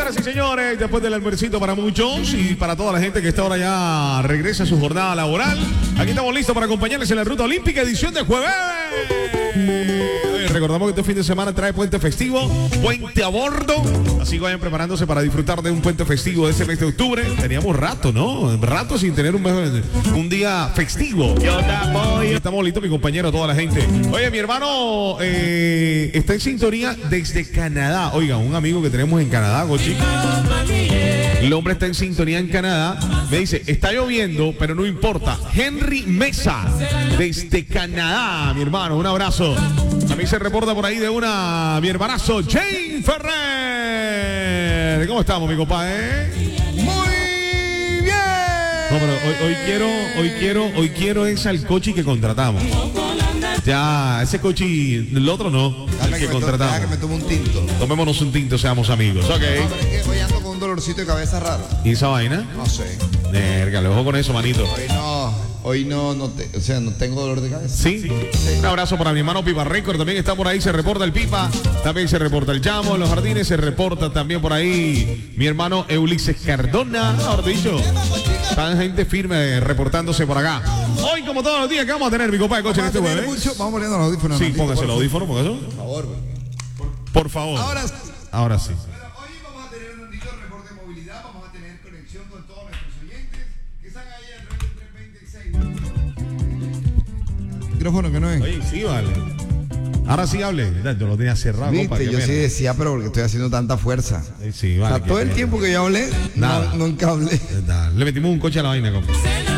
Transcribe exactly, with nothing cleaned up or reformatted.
señoras y señores, después del almuercito para muchos y para toda la gente que está ahora ya regresa a su jornada laboral, aquí estamos listos para acompañarles en la Ruta Olímpica, edición de jueves. Recordamos que este fin de semana trae puente festivo, puente a bordo, así que vayan preparándose para disfrutar de un puente festivo de ese mes de octubre. Teníamos rato, ¿no? Rato sin tener un, mes, un día festivo. Yo también. Estamos listos, mi compañero, toda la gente. Oye, mi hermano eh, está en sintonía desde Canadá. Oiga, un amigo que tenemos en Canadá, Gochi. El hombre está en sintonía en Canadá. Me dice, está lloviendo, pero no importa. Henry Mesa, desde Canadá, mi hermano. Un abrazo. A mí se reporta por ahí de una, mi hermanazo, Jane Ferrer. ¿Cómo estamos, mi compadre? Muy bien. No, pero hoy, hoy quiero, hoy quiero, hoy quiero ese al coche que contratamos. Ya, ese coche, el otro no, el que contratamos. Que me tome un tinto. Tomémonos un tinto, seamos amigos. Ok. No, pero es que hoy ando con un dolorcito de cabeza raro. ¿Y esa vaina? No sé. Verga, le ojo con eso, manito. Hoy no, hoy no, no te, o sea, no tengo dolor de cabeza. ¿Sí? Sí. Un abrazo para mi hermano Pipa Record, también está por ahí, se reporta el Pipa, también se reporta el Chamo en los jardines, se reporta también por ahí mi hermano Ulises Cardona, mejor dicho. Están gente firme reportándose por acá. Hoy, como todos los días, que vamos a tener mi compa de coche en este jueves. Mucho, vamos poniendo los audífonos. Sí, póngase el audífono, por eso. Por favor. Por, por favor. Ahora sí. Ahora sí. Hoy vamos a tener un ratito de reporte de movilidad, vamos a tener conexión con todos nuestros oyentes que están ahí a través del tres veintiséis. Micrófono que no es. Oye, sí, vale. Ahora sí hable. Yo lo tenía cerrado, Viste, compa. yo sí decía, pero porque estoy haciendo tanta fuerza. Sí, vale. O sea, todo el tiempo que yo hablé, Nada. no, nunca hablé. Le metimos un coche a la vaina, compa.